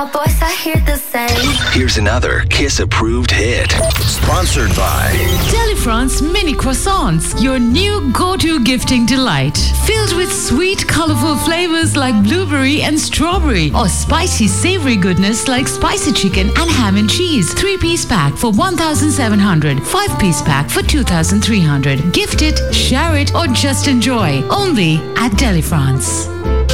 Boys, I hear the same. Here's another Kiss-approved hit. Sponsored by Delifrance Mini Croissants, your new go-to gifting delight. Filled with sweet, colorful flavors like blueberry and strawberry, or spicy, savory goodness like spicy chicken and ham and cheese. 3-piece pack for 1,700, 5-piece pack for 2,300. Gift it, share it, or just enjoy. Only at Delifrance.